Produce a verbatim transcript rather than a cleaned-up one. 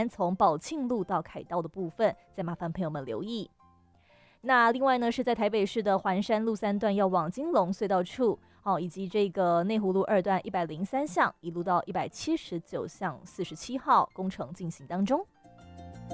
南从宝庆路到凯道的部分，再麻烦朋友们留意。那另外呢，是在台北市的环山路三段要往金龙隧道处，哦，以及这个内湖路二段一百零三巷一路到一百七十九巷四十七号工程进行当中。